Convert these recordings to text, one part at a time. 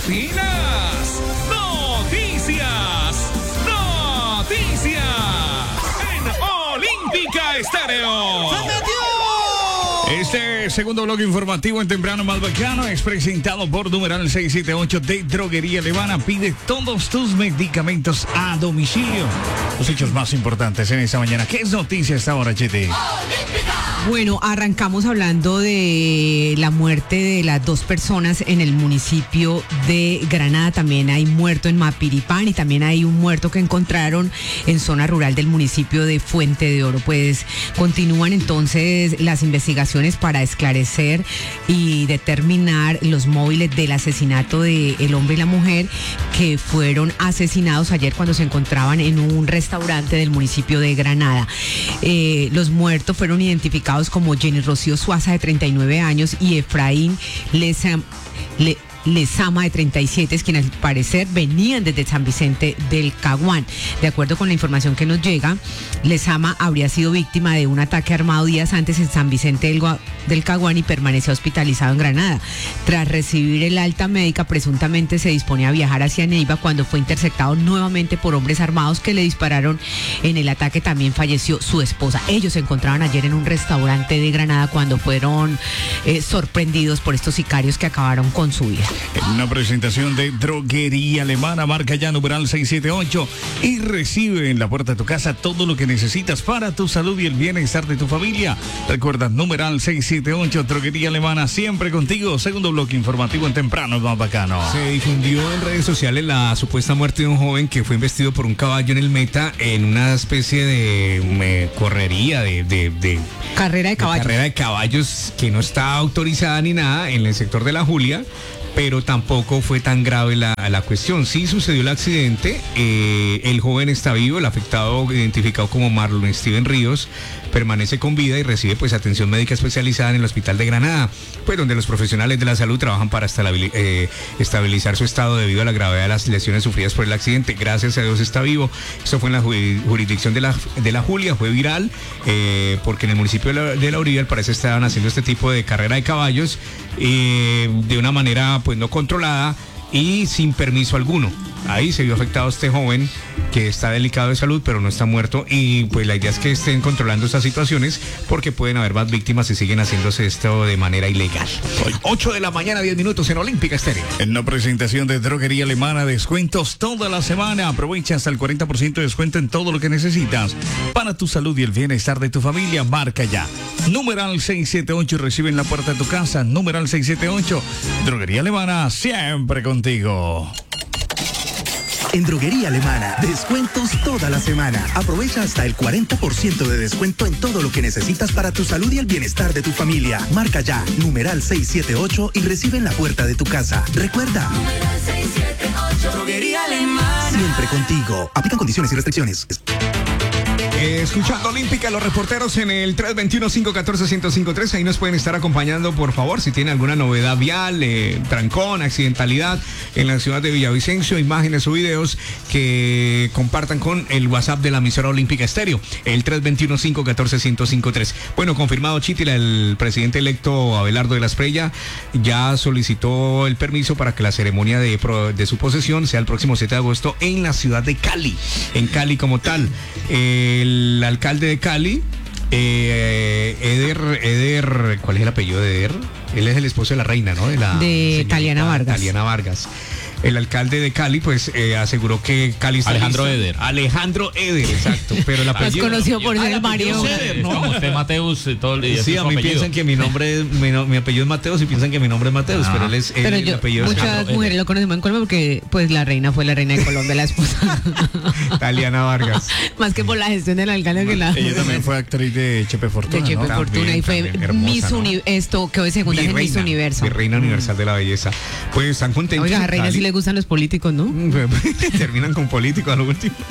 finas. Noticias en Olímpica Estéreo. Este segundo bloque informativo en Temprano Más Bacano es presentado por numeral 678 de Droguería Alemana. Pide todos tus medicamentos a domicilio. Los hechos más importantes en esta mañana. ¿Qué es noticia esta hora, Chete? Bueno, arrancamos hablando de la muerte de las dos personas en el municipio de Granada. También hay muerto en Mapiripán y también hay un muerto que encontraron en zona rural del municipio de Fuente de Oro. Pues continúan entonces las investigaciones para esclarecer y determinar los móviles del asesinato del hombre y la mujer que fueron asesinados ayer cuando se encontraban en un restaurante del municipio de Granada. Los muertos fueron identificados como Jenny Rocío Suaza, de 39 años, y Efraín Lezama, de 37, quienes al parecer venían desde San Vicente del Caguán. De acuerdo con la información que nos llega, Lezama habría sido víctima de un ataque armado días antes en San Vicente del Caguán y permaneció hospitalizado en Granada. Tras recibir el alta médica, presuntamente se disponía a viajar hacia Neiva cuando fue interceptado nuevamente por hombres armados que le dispararon. En el ataque también falleció su esposa. Ellos se encontraban ayer en un restaurante de Granada cuando fueron sorprendidos por estos sicarios que acabaron con su vida. En una presentación de Droguería Alemana, marca ya numeral 678 y recibe en la puerta de tu casa todo lo que necesitas para tu salud y el bienestar de tu familia. Recuerda, numeral 678, Droguería Alemana, siempre contigo. Segundo bloque informativo en Temprano Más Bacano. Se difundió en redes sociales la supuesta muerte de un joven que fue embestido por un caballo en el Meta en una especie de correría de carrera de caballos. Carrera de caballos que no está autorizada ni nada en el sector de La Julia. Pero tampoco fue tan grave la cuestión. Sí sucedió el accidente, el joven está vivo, el afectado, identificado como Marlon Steven Ríos, permanece con vida y recibe pues atención médica especializada en el hospital de Granada, pues donde los profesionales de la salud trabajan para estabilizar su estado debido a la gravedad de las lesiones sufridas por el accidente. Gracias a Dios está vivo. Esto fue en la jurisdicción de la Julia, fue viral, porque en el municipio de La Uribe al parecer estaban haciendo este tipo de carrera de caballos de una manera pues no controlada y sin permiso alguno. Ahí se vio afectado este joven que está delicado de salud, pero no está muerto, y pues la idea es que estén controlando estas situaciones porque pueden haber más víctimas si siguen haciéndose esto de manera ilegal. Hoy, 8 de la mañana, 10 minutos en Olímpica Estéreo. En una presentación de Droguería Alemana, descuentos toda la semana. Aprovecha hasta el 40% de descuento en todo lo que necesitas para tu salud y el bienestar de tu familia. Marca ya. Numeral 678, recibe en la puerta de tu casa. Numeral 678, Droguería Alemana, siempre contigo. En Droguería Alemana, descuentos toda la semana. Aprovecha hasta el 40% de descuento en todo lo que necesitas para tu salud y el bienestar de tu familia. Marca ya, numeral 678 y recibe en la puerta de tu casa. Recuerda, numeral 678, Droguería Alemana, siempre contigo. Aplican condiciones y restricciones. Escuchando Olímpica, los reporteros en el 321-514-1053. Ahí nos pueden estar acompañando, por favor, si tiene alguna novedad vial, trancón, accidentalidad en la ciudad de Villavicencio, imágenes o videos que compartan con el WhatsApp de la emisora Olímpica Estéreo, el 321-514-1053. Bueno, confirmado, Chitila, el presidente electo Abelardo de la Espriella ya solicitó el permiso para que la ceremonia de su posesión sea el próximo 7 de agosto en la ciudad de Cali, en Cali como tal. El alcalde de Cali, Eder, ¿cuál es el apellido de Eder? Él es el esposo de la reina, ¿no? De Taliana Vargas. Taliana Vargas. El alcalde de Cali, pues, aseguró que Cali está Alejandro lista. Eder. Alejandro Eder, exacto. Pero el apellido... Más conocido por ser el marido. No, usted Mateus, todo el Sí, a mí piensan que mi nombre, mi apellido es Mateus y piensan que mi nombre es Mateus, pero él es el apellido. Muchas mujeres lo conocemos en Colombia porque, pues, la reina fue la reina de Colombia, la esposa. Taliana Vargas. Más que por la gestión del alcalde que la... Ella también fue actriz de Chepe Fortuna, de Chepe ¿no? Fortuna, y fue hermosa, Miss ¿no? Esto quedó de segunda en Miss Universo. Reina universal de la belleza. Pues están contentos. Oiga, a Reina sí le gustan los políticos, ¿no? Terminan con políticos a lo último.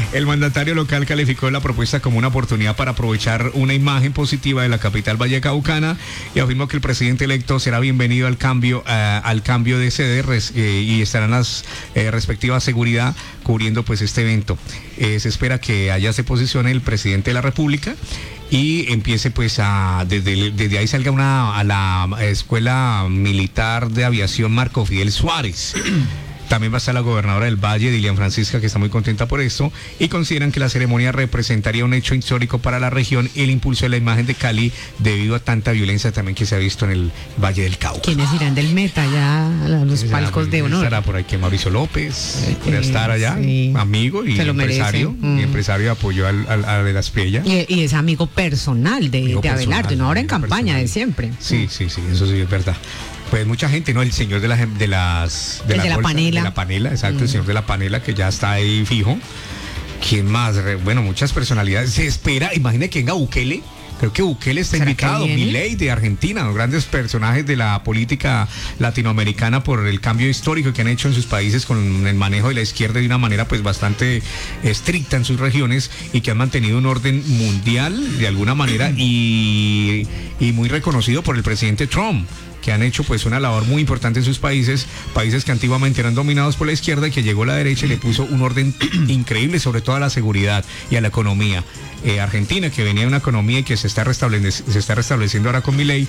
El mandatario local calificó la propuesta como una oportunidad para aprovechar una imagen positiva de la capital vallecaucana y afirmó que el presidente electo será bienvenido al cambio de sede y estarán las respectivas seguridad cubriendo pues este evento. Se espera que allá se posicione el presidente de la República y empiece pues desde ahí salga a la Escuela Militar de Aviación Marco Fidel Suárez. También va a estar la gobernadora del Valle, Dilian Francisca, que está muy contenta por esto, y consideran que la ceremonia representaría un hecho histórico para la región y el impulso de la imagen de Cali debido a tanta violencia también que se ha visto en el Valle del Cauca. ¿Quiénes irán del Meta ya a los palcos de honor? Estará por ahí que Mauricio López, podría estar allá, sí. Amigo y empresario, y empresario apoyó a de las Priella. Y es amigo personal de Abelardo, no ahora en campaña personal. De siempre. Sí, eso sí es verdad. Pues mucha gente, ¿no? El señor de la panela. De la panela, exacto, el señor de la panela que ya está ahí fijo. ¿Quién más? Bueno, muchas personalidades. Se espera, imagine que venga Bukele. Creo que Bukele está invitado, Milei de Argentina, los grandes personajes de la política latinoamericana por el cambio histórico que han hecho en sus países con el manejo de la izquierda de una manera pues bastante estricta en sus regiones y que han mantenido un orden mundial de alguna manera y muy reconocido por el presidente Trump, que han hecho pues una labor muy importante en sus países que antiguamente eran dominados por la izquierda y que llegó la derecha y le puso un orden increíble sobre todo a la seguridad y a la economía. Argentina, que venía de una economía y que se está restableciendo ahora con Milei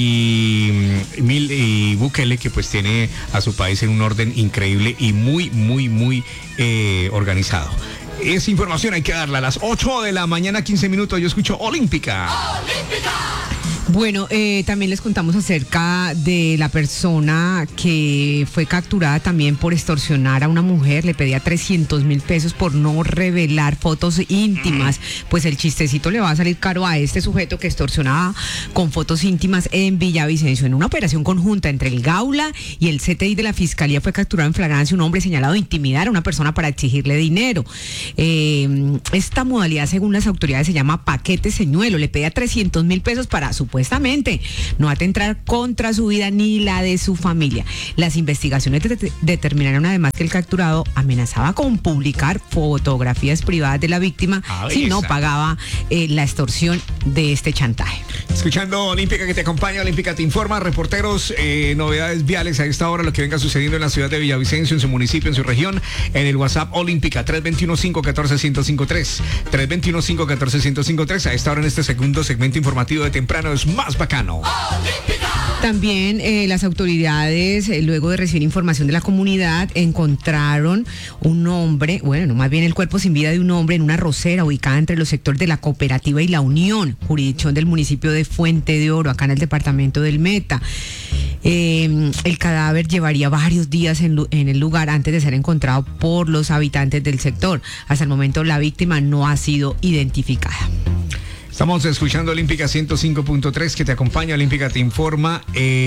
y Bukele, que pues tiene a su país en un orden increíble y muy organizado. Esa información hay que darla a las 8 de la mañana, 15 minutos. Yo escucho Olímpica. Bueno, también les contamos acerca de la persona que fue capturada también por extorsionar a una mujer. Le pedía 300,000 pesos por no revelar fotos íntimas. Pues el chistecito le va a salir caro a este sujeto que extorsionaba con fotos íntimas en Villavicencio. En una operación conjunta entre el Gaula y el CTI de la Fiscalía fue capturado en flagrancia un hombre señalado de intimidar a una persona para exigirle dinero. Esta modalidad, según las autoridades, se llama paquete señuelo. Le pedía 300,000 pesos para supuestamente no atentar contra su vida ni la de su familia. Las investigaciones determinaron además que el capturado amenazaba con publicar fotografías privadas de la víctima si no pagaba la extorsión de este chantaje. Escuchando Olímpica que te acompaña, Olímpica te informa, reporteros, novedades viales a esta hora, lo que venga sucediendo en la ciudad de Villavicencio, en su municipio, en su región, en el WhatsApp Olímpica 321-514-1053, 321-514-1053. A esta hora en este segundo segmento informativo de temprano es más bacano. También las autoridades, luego de recibir información de la comunidad, encontraron un hombre, más bien el cuerpo sin vida de un hombre en una arrocera ubicada entre los sectores de la Cooperativa y la Unión, jurisdicción del municipio de Fuente de Oro, acá en el departamento del Meta. El cadáver llevaría varios días en el lugar antes de ser encontrado por los habitantes del sector. Hasta el momento la víctima no ha sido identificada. Estamos escuchando Olímpica 105.3 que te acompaña, Olímpica te informa.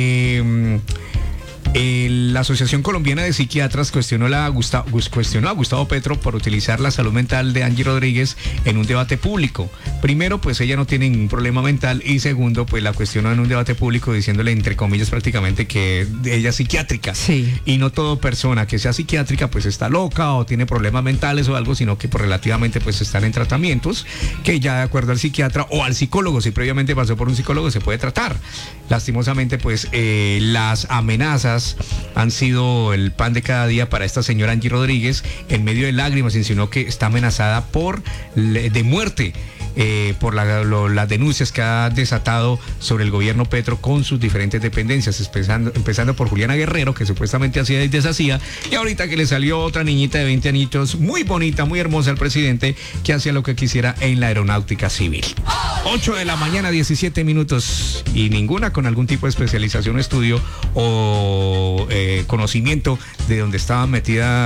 La Asociación Colombiana de Psiquiatras cuestionó a Gustavo Petro por utilizar la salud mental de Angie Rodríguez en un debate público. Primero, pues ella no tiene ningún problema mental y segundo, pues la cuestionó en un debate público diciéndole, entre comillas, prácticamente que ella es psiquiátrica. Sí. Y no toda persona que sea psiquiátrica pues está loca o tiene problemas mentales o algo, sino que pues, relativamente pues están en tratamientos que ya de acuerdo al psiquiatra o al psicólogo, si previamente pasó por un psicólogo, se puede tratar. Lastimosamente, pues las amenazas han sido el pan de cada día para esta señora Angie Rodríguez. En medio de lágrimas insinuó que está amenazada de muerte por las denuncias que ha desatado sobre el gobierno Petro con sus diferentes dependencias, empezando por Juliana Guerrero, que supuestamente hacía y deshacía, y ahorita que le salió otra niñita de 20 añitos, muy bonita, muy hermosa al presidente, que hacía lo que quisiera en la aeronáutica civil. 8 de la mañana, 17 minutos, y ninguna con algún tipo de especialización, estudio o conocimiento de donde estaba metida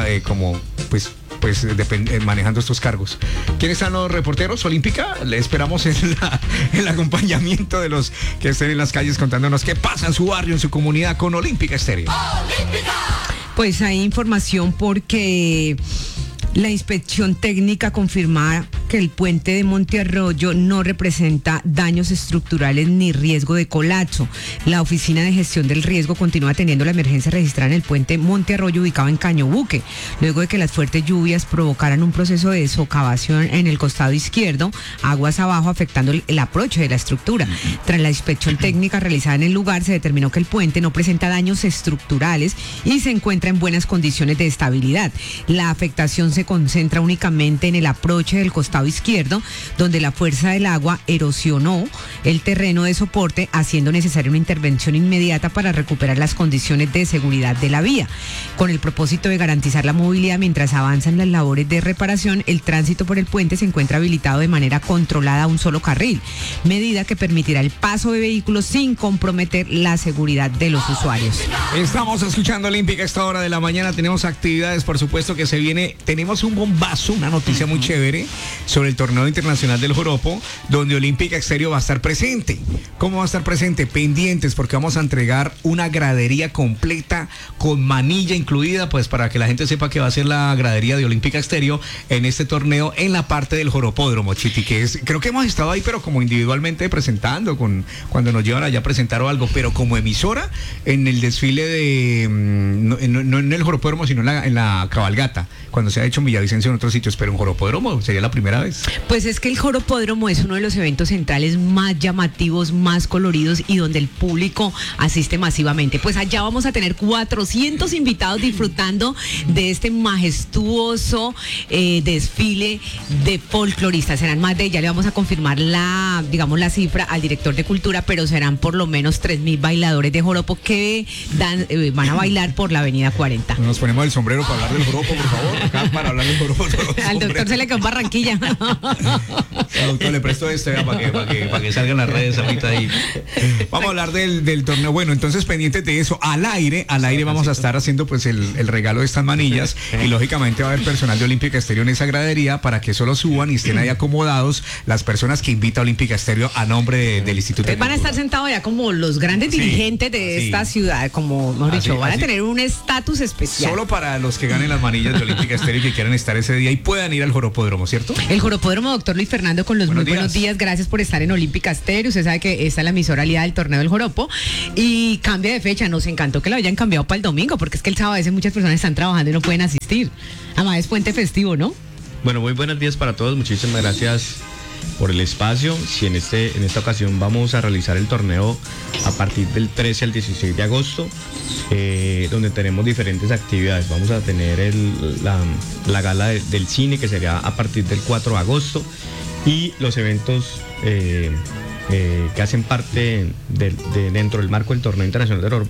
manejando estos cargos. ¿Quiénes están los reporteros? Olímpica, le esperamos en el acompañamiento de los que estén en las calles contándonos qué pasa en su barrio, en su comunidad con Olímpica Estéreo. Pues hay información porque la inspección técnica confirma que el puente de Montearroyo no representa daños estructurales ni riesgo de colapso. La Oficina de Gestión del Riesgo continúa atendiendo la emergencia registrada en el puente Montearroyo ubicado en Cañobuque, luego de que las fuertes lluvias provocaran un proceso de socavación en el costado izquierdo, aguas abajo afectando el aproche de la estructura. Tras la inspección técnica realizada en el lugar, se determinó que el puente no presenta daños estructurales y se encuentra en buenas condiciones de estabilidad. La afectación se concentra únicamente en el aproche del costado izquierdo, donde la fuerza del agua erosionó el terreno de soporte, haciendo necesaria una intervención inmediata para recuperar las condiciones de seguridad de la vía. Con el propósito de garantizar la movilidad mientras avanzan las labores de reparación, el tránsito por el puente se encuentra habilitado de manera controlada a un solo carril, medida que permitirá el paso de vehículos sin comprometer la seguridad de los usuarios. Estamos escuchando Olímpica a esta hora de la mañana. Tenemos actividades, por supuesto, que se viene. Tenemos un bombazo, una noticia muy chévere sobre el torneo internacional del Joropo, donde Olímpica Estéreo va a estar presente. ¿Cómo va a estar presente? Pendientes, porque vamos a entregar una gradería completa con manilla incluida, pues para que la gente sepa que va a ser la gradería de Olímpica Estéreo en este torneo en la parte del Joropódromo, Chiti, que es, creo que hemos estado ahí, pero como individualmente presentando, cuando nos llevan allá a presentar o algo, pero como emisora en el desfile de, no en el Joropódromo, sino en la cabalgata, cuando se ha hecho en Villavicencio en otros sitios, pero en Joropódromo sería la primera vez. Pues es que el Joropódromo es uno de los eventos centrales más llamativos, más coloridos y donde el público asiste masivamente. Pues allá vamos a tener 400 invitados disfrutando de este majestuoso desfile de folcloristas. Serán más de, ya le vamos a confirmar la cifra al director de Cultura, pero serán por lo menos 3.000 bailadores de joropo que van a bailar por la avenida 40. Nos ponemos el sombrero para hablar del joropo, por favor, acá para hablar del joropo. Al doctor se le quedó en Barranquilla. Doctor, le presto esto para que salgan las redes ahorita ahí. Vamos a hablar del torneo. Bueno, entonces pendientes de eso. Al aire vamos a estar haciendo pues el regalo de estas manillas y lógicamente va a haber personal de Olímpica Estéreo en esa gradería para que solo suban y estén ahí acomodados las personas que invita a Olímpica Estéreo a nombre del Instituto. Van a estar sentados ya como los grandes dirigentes de esta ciudad, como hemos dicho, van a tener un estatus especial. Solo para los que ganen las manillas de Olímpica Estéreo y que quieran estar ese día y puedan ir al Joropódromo, ¿cierto? El Joropódromo, doctor Luis Fernando, con los buenos días. Gracias por estar en Olímpica Estéreo. Usted sabe que esta es la emisora aliada del torneo del Joropo y cambia de fecha. Nos encantó que lo hayan cambiado para el domingo, porque es que el sábado a veces muchas personas están trabajando y no pueden asistir. Además es puente festivo, ¿no? Bueno, muy buenos días para todos. Muchísimas gracias por el espacio. Si en esta ocasión vamos a realizar el torneo a partir del 13 al 16 de agosto, donde tenemos diferentes actividades. Vamos a tener la gala del cine, que sería a partir del 4 de agosto, y los eventos que hacen parte dentro del marco del torneo internacional de